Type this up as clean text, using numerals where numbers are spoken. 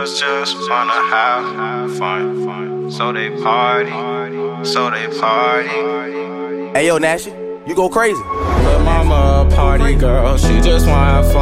girls just wanna have fun. So they party. Hey yo, Nash, you go crazy. But mama a party girl, she just wanna have fun.